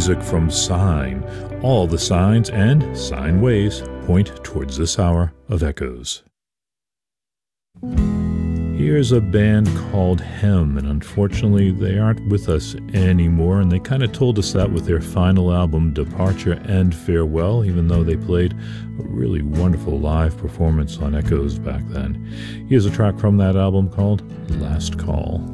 music from Sign. All the signs and sine waves point towards this hour of Echoes. Here's a band called Hem, and unfortunately they aren't with us anymore, and they kind of told us that with their final album, Departure and Farewell, even though they played a really wonderful live performance on Echoes back then. Here's a track from that album called Last Call.